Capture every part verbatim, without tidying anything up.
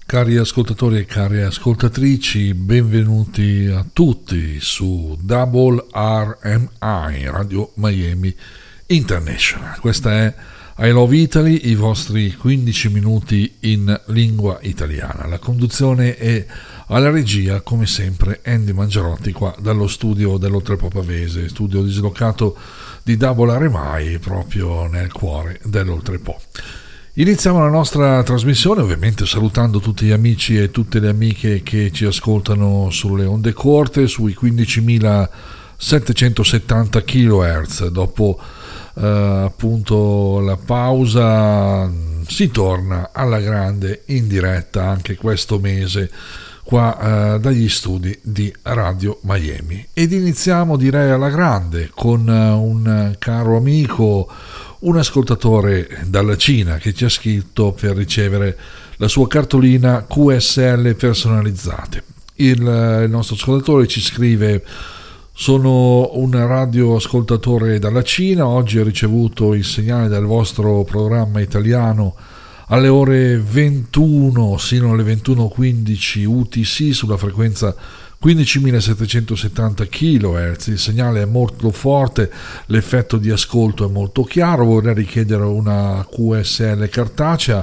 Cari ascoltatori e cari ascoltatrici, benvenuti a tutti su Double R M I, Radio Miami International. Questa è I Love Italy, i vostri quindici minuti in lingua italiana. La conduzione è alla regia, come sempre, Andy Mangiarotti qua dallo studio dell'Oltrepo Pavese, studio dislocato di Double R M I proprio nel cuore dell'Oltrepo. Iniziamo la nostra trasmissione ovviamente salutando tutti gli amici e tutte le amiche che ci ascoltano sulle onde corte, sui quindicimilasettecentosettanta chilohertz. Dopo eh, appunto la pausa si torna alla grande in diretta anche questo mese qua eh, dagli studi di Radio Miami. Ed iniziamo direi alla grande con eh, un caro amico, un ascoltatore dalla Cina che ci ha scritto per ricevere la sua cartolina Q S L personalizzate. Il, il nostro ascoltatore ci scrive: sono un radioascoltatore dalla Cina, oggi ho ricevuto il segnale del vostro programma italiano alle ore ventuno sino alle ventuno e quindici U T C sulla frequenza quindicimilasettecentosettanta chilohertz. Il segnale è molto forte, l'effetto di ascolto è molto chiaro. Vorrei richiedere una Q S L cartacea,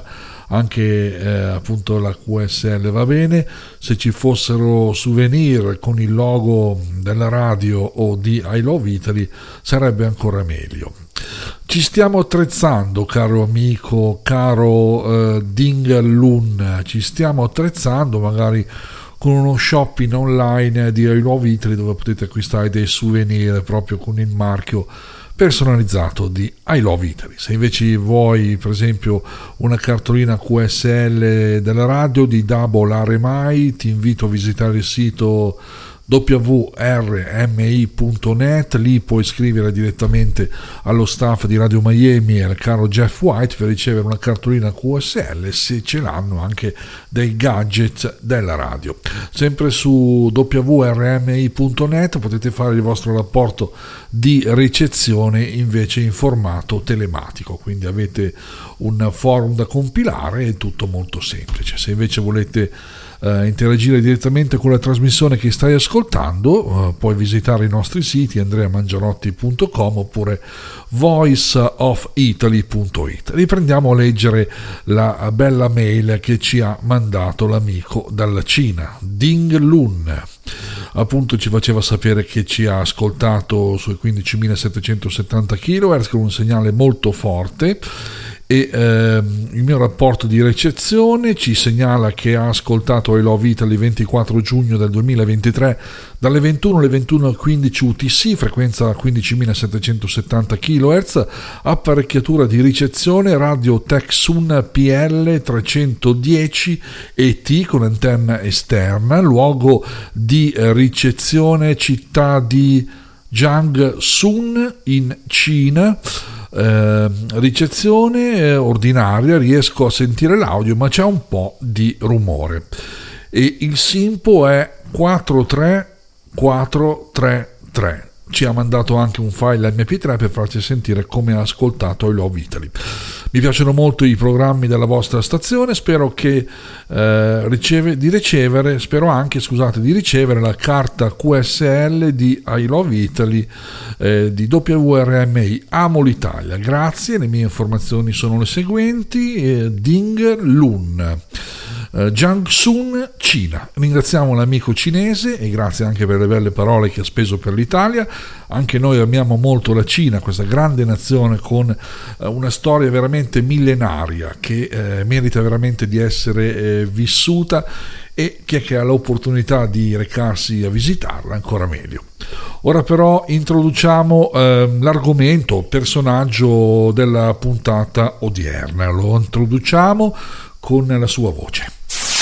anche eh, appunto la Q S L va bene. Se ci fossero souvenir con il logo della radio o di I Love Italy sarebbe ancora meglio. Ci stiamo attrezzando, caro amico, caro eh, Ding Lun, ci stiamo attrezzando magari con uno shopping online di I Love Italy dove potete acquistare dei souvenir proprio con il marchio personalizzato di I Love Italy. Se invece vuoi per esempio una cartolina Q S L della radio di Double R M I, ti invito a visitare il sito w w w punto r m i punto net. Lì puoi scrivere direttamente allo staff di Radio Miami e al caro Jeff White per ricevere una cartolina Q S L, se ce l'hanno anche dei gadget della radio. Sempre su w w w punto r m i punto net potete fare il vostro rapporto di ricezione invece in formato telematico, quindi avete un forum da compilare, è tutto molto semplice. Se invece volete Uh, interagire direttamente con la trasmissione che stai ascoltando, uh, puoi visitare i nostri siti andrea mangiarotti punto com oppure voice of italy punto it. Riprendiamo a leggere la bella mail che ci ha mandato l'amico dalla Cina, Ding Lun. Appunto ci faceva sapere che ci ha ascoltato sui quindicimilasettecentosettanta chilohertz con un segnale molto forte. E eh, il mio rapporto di ricezione ci segnala che ha ascoltato I Love Italy il ventiquattro giugno del duemilaventitré dalle ventuno alle ventuno e quindici U T C, frequenza quindicimilasettecentosettanta chilohertz, apparecchiatura di ricezione radio Tecsun P L trecentodieci E T con antenna esterna, luogo di ricezione città di Jiangsun in Cina. Eh, ricezione eh, ordinaria, riesco a sentire l'audio ma c'è un po' di rumore e il SINPO è quattro tre quattro tre tre. Ci ha mandato anche un file M P tre per farci sentire come ha ascoltato I Love Italy. Mi piacciono molto i programmi della vostra stazione, spero che eh, riceve, di ricevere, spero anche, scusate, di ricevere la carta Q S L di I Love Italy eh, di W R M I. Amo l'Italia, grazie. Le mie informazioni sono le seguenti: eh, Ding Lun, Uh, Jiangsun, Cina. Ringraziamo l'amico cinese e grazie anche per le belle parole che ha speso per l'Italia. Anche noi amiamo molto la Cina, questa grande nazione con uh, una storia veramente millenaria che uh, merita veramente di essere uh, vissuta, e chi è che ha l'opportunità di recarsi a visitarla ancora meglio. Ora però introduciamo uh, l'argomento, personaggio della puntata odierna. Lo introduciamo con la sua voce.